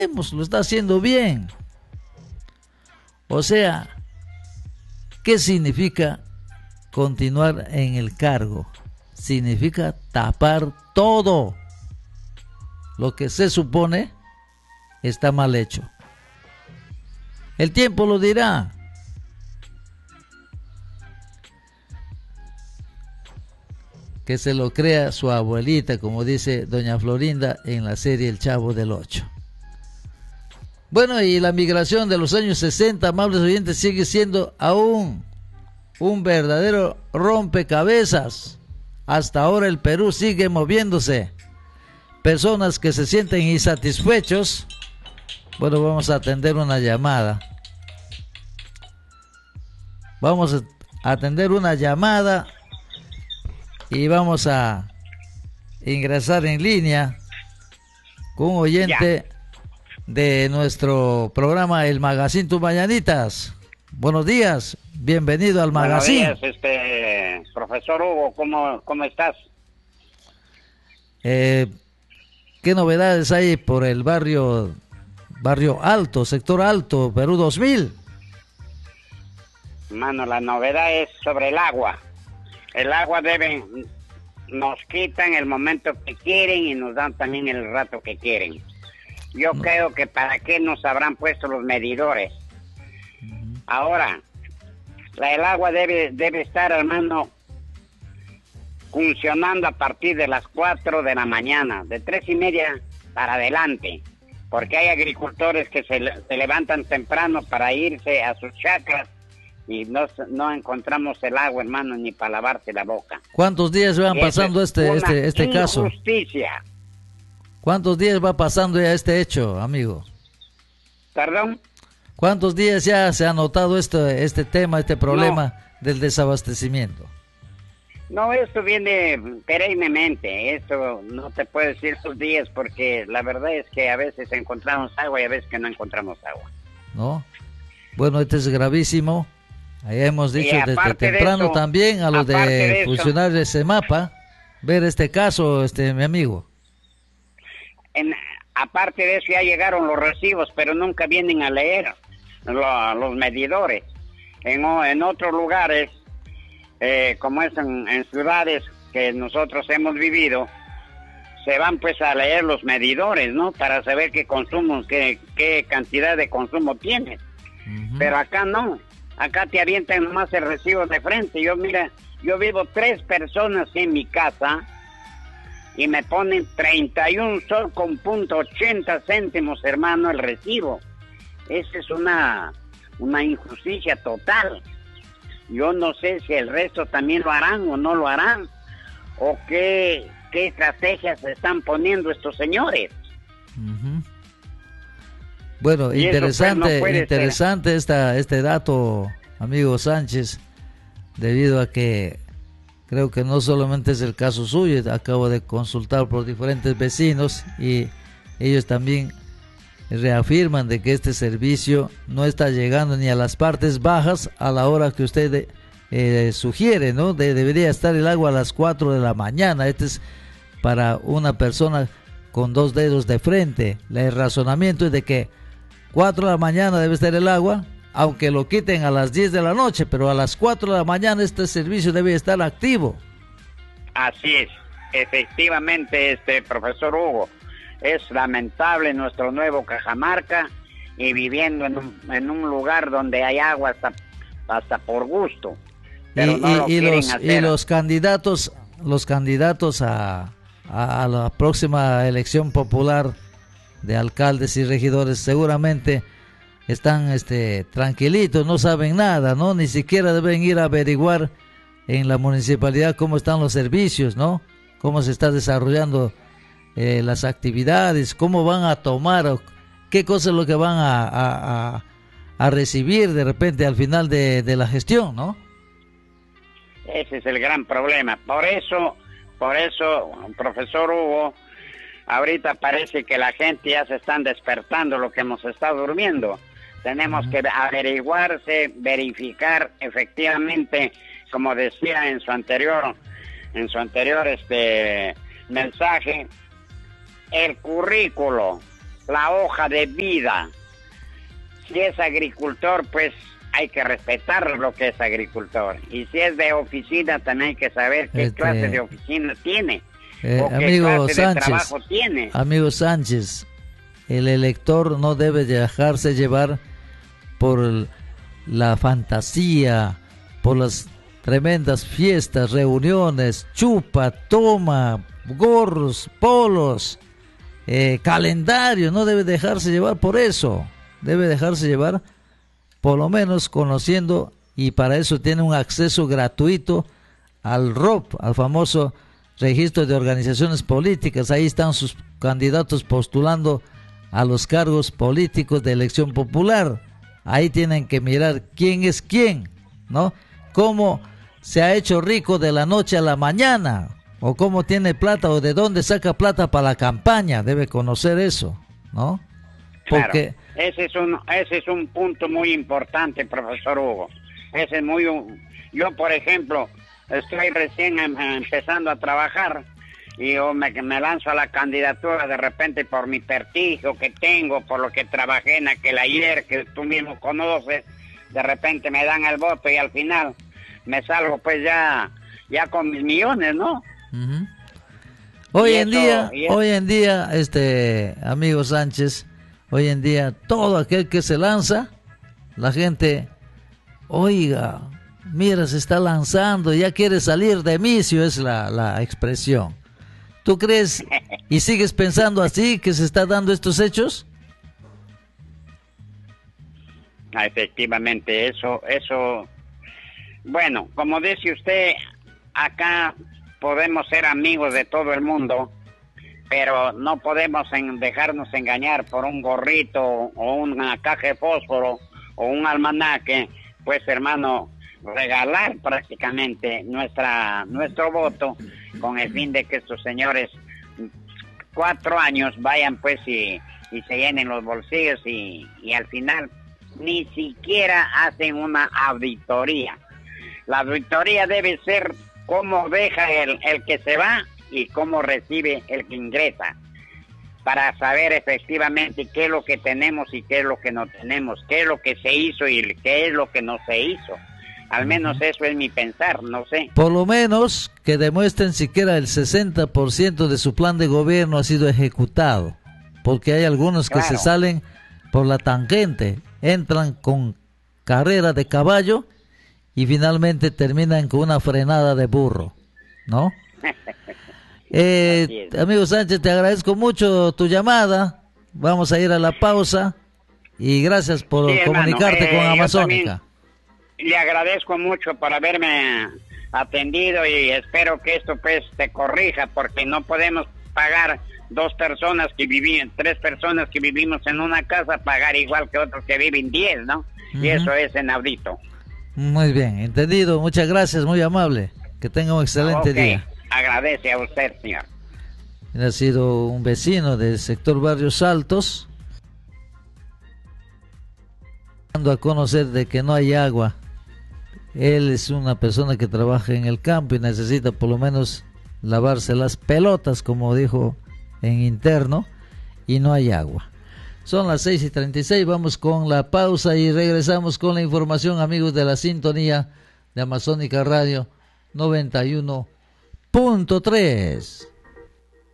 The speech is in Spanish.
lo está haciendo bien. O sea, ¿qué significa continuar en el cargo? Significa tapar todo lo que se supone está mal hecho. El tiempo lo dirá. Que se lo crea su abuelita, como dice doña Florinda en la serie El Chavo del Ocho. Bueno, y la migración de los años 60, amables oyentes, sigue siendo aún un verdadero rompecabezas. Hasta ahora el Perú sigue moviéndose. Personas que se sienten insatisfechos. Bueno, vamos a atender una llamada. Vamos a atender una llamada y vamos a ingresar en línea con un oyente de nuestro programa El Magazine Tus Mañanitas. Buenos días, bienvenido al Magazine. Buenos días, profesor Hugo, ¿cómo estás? ¿Qué novedades hay por el barrio Alto, sector Alto, Perú 2000? Mano, la novedad es sobre el agua. El agua nos quitan el momento que quieren y nos dan también el rato que quieren. Yo creo que para qué nos habrán puesto los medidores. Ahora, el agua debe estar, hermano, funcionando a partir de las 4 de la mañana, de 3:30 para adelante, porque hay agricultores que se levantan temprano para irse a sus chacras y no encontramos el agua, hermano, ni para lavarse la boca. ¿Cuántos días van pasando este caso? Injusticia. ¿Cuántos días va pasando ya este hecho, amigo? ¿Perdón? ¿Cuántos días ya se ha notado este tema, este problema del desabastecimiento? No, esto viene perennemente, esto no te puedo decir sus días porque la verdad es que a veces encontramos agua y a veces que no encontramos agua. ¿No? Bueno, este es gravísimo. Ahí hemos dicho desde temprano eso, también a los de funcionarios de CEMAPA ver este caso, mi amigo. Aparte de eso ya llegaron los recibos, pero nunca vienen a leer los medidores. En otros lugares, como es en ciudades que nosotros hemos vivido, se van pues a leer los medidores, ¿no? Para saber qué consumo, qué cantidad de consumo tienes. Pero acá no, acá te avientan nomás el recibo de frente. Yo vivo 3 personas en mi casa y me ponen 31 sol con .80 hermano, el recibo. Esa es una injusticia total. Yo no sé si el resto también lo harán o no lo harán, o qué estrategias se están poniendo estos señores. Bueno, interesante este dato, amigo Sánchez, debido a que creo que no solamente es el caso suyo. Acabo de consultar por diferentes vecinos y ellos también reafirman de que este servicio no está llegando ni a las partes bajas a la hora que usted sugiere, ¿no? Debería estar el agua a las 4 de la mañana. Este es para una persona con 2 dedos de frente. El razonamiento es de que 4 de la mañana debe estar el agua, aunque lo quiten a las 10 de la noche, pero a las 4 de la mañana este servicio debe estar activo. Así es, efectivamente, profesor Hugo. Es lamentable nuestro nuevo Cajamarca y viviendo en un lugar donde hay agua hasta por gusto. Pero los candidatos a la próxima elección popular de alcaldes y regidores seguramente están tranquilitos, no saben nada, ¿no? Ni siquiera deben ir a averiguar en la municipalidad cómo están los servicios, ¿no? Cómo se está desarrollando las actividades, cómo van a tomar, qué cosa es lo que van a recibir de repente al final de la gestión, ¿no? Ese es el gran problema. Por eso, profesor Hugo, ahorita parece que la gente ya se están despertando, lo que hemos estado durmiendo. Tenemos que verificar efectivamente, como decía en su anterior mensaje, el currículo la hoja de vida. Si es agricultor, pues hay que respetar lo que es agricultor. Y si es de oficina, también hay que saber qué clase de oficina tiene. O qué amigo clase Sánchez, de trabajo tiene. Amigo Sánchez, el elector no debe dejarse llevar por la fantasía, por las tremendas fiestas, reuniones, chupa, toma, gorros, polos, calendario. No debe dejarse llevar por eso. Debe dejarse llevar por lo menos conociendo, y para eso tiene un acceso gratuito al ROP, al famoso registro de organizaciones políticas. Ahí están sus candidatos postulando a los cargos políticos de elección popular. Ahí tienen que mirar quién es quién, ¿no? Cómo se ha hecho rico de la noche a la mañana, o cómo tiene plata, o de dónde saca plata para la campaña. Debe conocer eso, ¿no? Porque claro, ese es un punto muy importante, profesor Hugo. Ese es yo, por ejemplo, estoy recién empezando a trabajar y yo me lanzo a la candidatura de repente por mi prestigio que tengo, por lo que trabajé en aquel ayer que tú mismo conoces. De repente me dan el voto y al final me salgo pues ya con mis millones, ¿no? Uh-huh. Hoy en día, amigo Sánchez, hoy en día todo aquel que se lanza, la gente, oiga, mira, se está lanzando, ya quiere salir de misio, es la expresión. ¿Tú crees y sigues pensando así que se está dando estos hechos? Efectivamente, eso, bueno, como dice usted, acá podemos ser amigos de todo el mundo, pero no podemos dejarnos engañar por un gorrito o una caja de fósforo o un almanaque, pues hermano, regalar prácticamente nuestro voto con el fin de que estos señores 4 años vayan pues y se llenen los bolsillos y al final ni siquiera hacen una auditoría. La auditoría debe ser cómo deja el que se va y cómo recibe el que ingresa, para saber efectivamente qué es lo que tenemos y qué es lo que no tenemos, qué es lo que se hizo y qué es lo que no se hizo. Al menos eso es mi pensar, no sé. Por lo menos que demuestren siquiera el 60% de su plan de gobierno ha sido ejecutado, porque hay algunos que se salen por la tangente, entran con carrera de caballo y finalmente terminan con una frenada de burro, ¿no? Amigo Sánchez, te agradezco mucho tu llamada. Vamos a ir a la pausa y gracias por comunicarte con Amazónica. Le agradezco mucho por haberme atendido y espero que esto pues se corrija, porque no podemos pagar 3 personas que vivimos en una casa, pagar igual que otros que viven 10, ¿no? Uh-huh. Y eso es inaudito. Muy bien, entendido. Muchas gracias, muy amable. Que tenga un excelente día. Agradece a usted, señor. Ha sido un vecino del sector Barrios Altos, dando a conocer de que no hay agua. Él es una persona que trabaja en el campo y necesita por lo menos lavarse las pelotas, como dijo en interno, y no hay agua. Son las 6:36, vamos con la pausa y regresamos con la información, amigos de la sintonía de Amazónica Radio 91.3.